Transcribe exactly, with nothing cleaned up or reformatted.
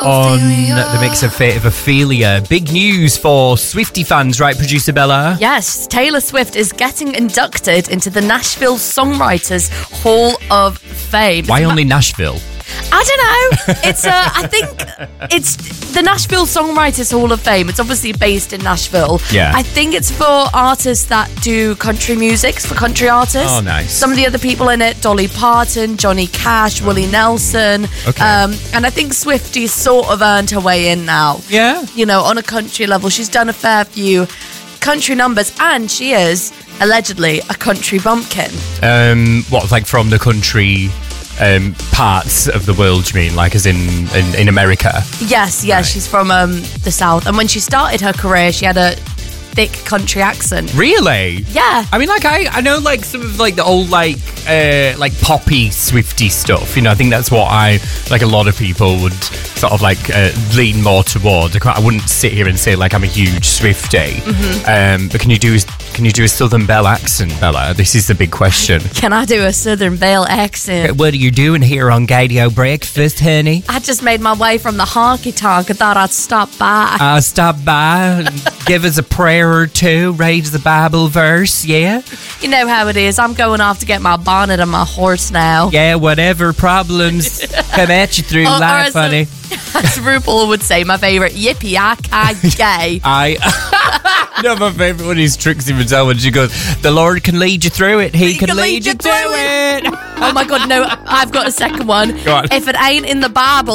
on the mix of Fate of Ophelia. Big news for Swiftie fans, right, producer Bella? Yes, Taylor Swift is getting inducted into the Nashville Songwriters Hall of Fame. Why only Nashville? I don't know. It's uh, I think it's the Nashville Songwriters Hall of Fame. It's obviously based in Nashville. Yeah. I think it's for artists that do country music, for country artists. Oh, nice. Some of the other people in it, Dolly Parton, Johnny Cash, Willie Nelson. Okay. Um, and I think Swiftie sort of earned her way in now. Yeah. You know, on a country level. She's done a fair few country numbers, and she is allegedly a country bumpkin. Um, what, like from the country um, parts of the world, you mean? Like as in, in, in America? Yes, yes, Right. she's from um, the South. And when she started her career, she had a thick country accent. Really? Yeah. I mean, like, I, I know, like, some of, like, the old, like, uh, like, poppy Swiftie stuff. You know, I think that's what I, like, a lot of people would sort of, like, uh, lean more towards. I, can't- I wouldn't sit here and say, like, I'm a huge Swiftie. Mm-hmm. Um, but can you do, can you do a Southern Belle accent, Bella? This is the big question. Can I do a Southern Belle accent? What are you doing here on Radio Breakfast, honey? I just made my way from the honky tonk. I thought I'd stop by. Uh, stop by, and give us a prayer or two, read the Bible verse, yeah? You know how it is. I'm going off to get my bonnet and my horse now. Yeah, whatever problems come at you through Or- or life, as a- honey. As RuPaul would say, my favourite, yippee, I can't gay. I you know my favourite one is Trixie Mattel when she goes, the Lord can lead you through it, He, can, lead you through it. Oh my God, no, I've got a second one. Go on. If it ain't in the Bible,